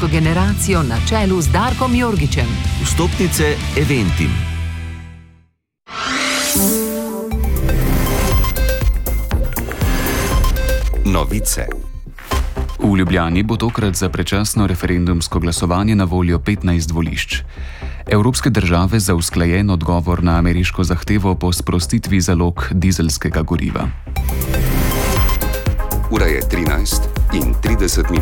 generacijo na čelu z Darkom Jorgičem. Vstopnice Eventim. Novice. V Ljubljani bo tokrat za predčasno referendumsko glasovanje na voljo 15 volišč. Evropske države za usklajen odgovor na ameriško zahtevo po sprostitvi zalog dizelskega goriva. Ura je 13:30.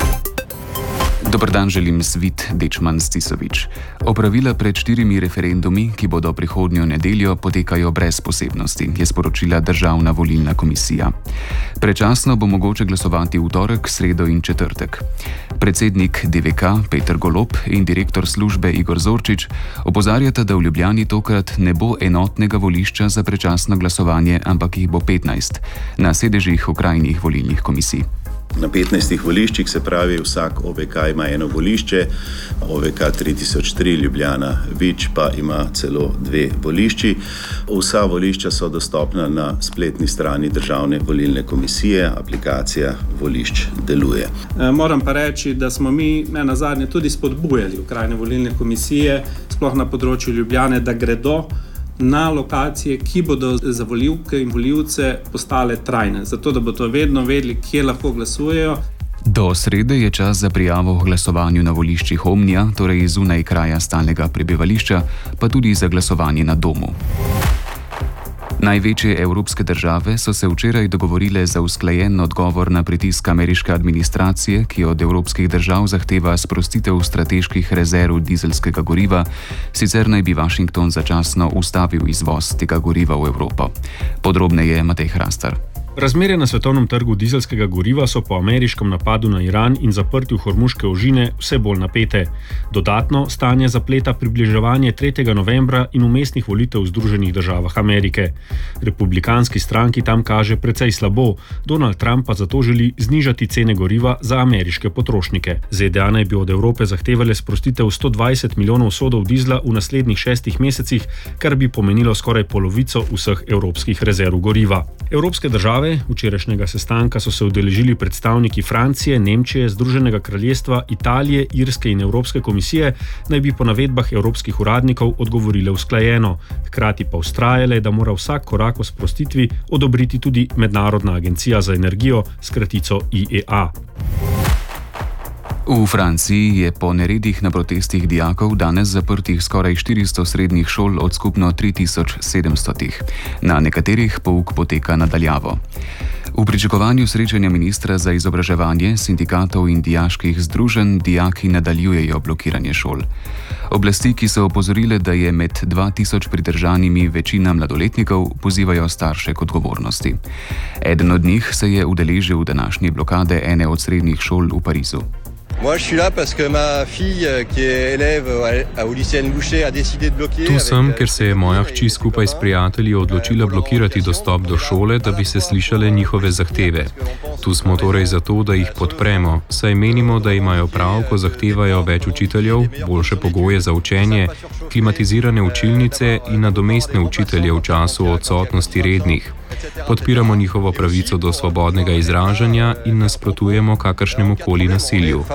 Dober dan, želim Svit Dečman Stisovič. Opravila pred 4 referendumi, ki bodo prihodnjo nedeljo, potekajo brez posebnosti, je sporočila Državna volilna komisija. Predčasno bo mogoče glasovati v torek, sredo in četrtek. Predsednik DVK Peter Golob in direktor službe Igor Zorčič opozarjata, da v Ljubljani tokrat ne bo enotnega volišča za predčasno glasovanje, ampak jih bo 15 na sedežih okrajnih volilnih komisij. Na 15 voliščih, se pravi, vsak OVK ima eno volišče, OVK 3003 Ljubljana Vič pa ima celo 2 volišči. Vsa volišča so dostopna na spletni strani Državne volilne komisije, aplikacija volišč deluje. Moram pa reči, da smo mi nazadnje tudi spodbujali okrajne volilne komisije, sploh na področju Ljubljane, da gredo na lokacije, ki bodo za volivke in volivce postale trajne, zato da bodo vedno vedeli, kje lahko glasujejo. Do srede je čas za prijavo v glasovanju na voliščih Omnija, torej zunaj kraja stalnega prebivališča, pa tudi za glasovanje na domu. Največje evropske države so se včeraj dogovorile za usklajen odgovor na pritisk ameriške administracije, ki od evropskih držav zahteva sprostitev strateških rezerv dizelskega goriva, sicer naj bi Washington začasno ustavil izvoz tega goriva v Evropo. Podrobneje Matej Hrastar. Razmere na svetovnem trgu dizelskega goriva so po ameriškem napadu na Iran in zaprtju Hormuške ožine vse bolj napete. Dodatno stanje zapleta približevanje 3. novembra in vmesnih volitev v Združenih državah Amerike. Republikanski stranki tam kaže precej slabo, Donald Trump pa zato želi znižati cene goriva za ameriške potrošnike. ZDA naj bi od Evrope zahtevale sprostitev 120 milijonov sodov dizla v naslednjih 6 mesecih, kar bi pomenilo skoraj polovico vseh evropskih rezerv goriva. Evropske države včerajšnjega sestanka so se udeležili predstavniki Francije, Nemčije, Združenega kraljestva, Italije, Irske in Evropske komisije, naj bi po navedbah evropskih uradnikov odgovorile usklajeno. Hkrati pa vztrajale, da mora vsak korak o sprostitvi odobriti tudi Mednarodna agencija za energijo, s kratico IEA. V Franciji je po neredih na protestih dijakov danes zaprtih skoraj 400 srednjih šol od skupno 3700. Na nekaterih pouk poteka na daljavo. V pričakovanju srečanja ministra za izobraževanje, sindikatov in dijaških združenj dijaki nadaljujejo blokiranje šol. Oblasti, ki so opozorile, da je med 2000 pridržanimi večina mladoletnikov, pozivajo starše k odgovornosti. Eden od njih se je udeležil današnje blokade ene od srednjih šol v Parizu. Tu sem, ker se je moja hči skupaj s prijatelji odločila blokirati dostop do šole, da bi se slišale njihove zahteve. Tu smo torej zato, da jih podpremo, saj menimo, da imajo prav, ko zahtevajo več učiteljev, boljše pogoje za učenje, klimatizirane učilnice in nadomestne učitelje v času odsotnosti rednih. Podpiramo njihovo pravico do svobodnega izražanja in nasprotujemo kakršnemu koli nasilju.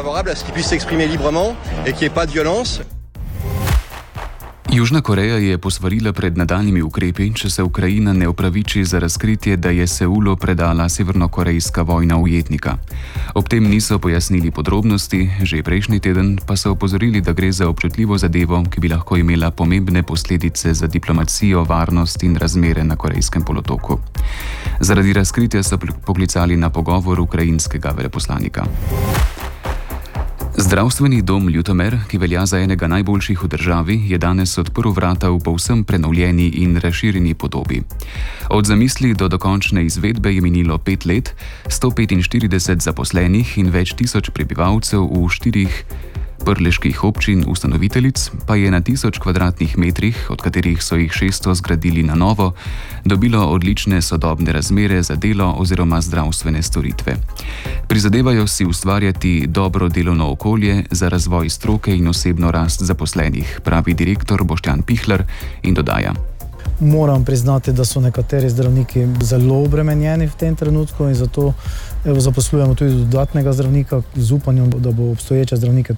Južna Koreja je posvarila pred nadaljnjimi ukrepi, če se Ukrajina ne opraviči za razkritje, da je Seulu predala severnokorejska vojna ujetnika. Ob tem niso pojasnili podrobnosti, že prejšnji teden pa so opozorili, da gre za občutljivo zadevo, ki bi lahko imela pomembne posledice za diplomacijo, varnost in razmere na Korejskem polotoku. Zaradi razkritja so poklicali na pogovor ukrajinskega veleposlanika. Zdravstveni dom Ljutomer, ki velja za enega najboljših v državi, je danes odprl vrata v povsem prenovljeni in razširjeni podobi. Od zamisli do dokončne izvedbe je minilo 5 let, 145 zaposlenih in več tisoč prebivalcev v 4 prleških občin ustanoviteljic pa je na 1000 kvadratnih metrih, od katerih so jih 600 zgradili na novo, dobilo odlične sodobne razmere za delo oziroma zdravstvene storitve. Prizadevajo si ustvarjati dobro delovno okolje za razvoj stroke in osebno rast zaposlenih, pravi direktor Boštjan Pihler in dodaja. Moram priznati, da so nekateri zdravniki zelo obremenjeni v tem trenutku in zato zaposlujemo tudi dodatnega zdravnika z upanjem, da bo obstoječe zdravnike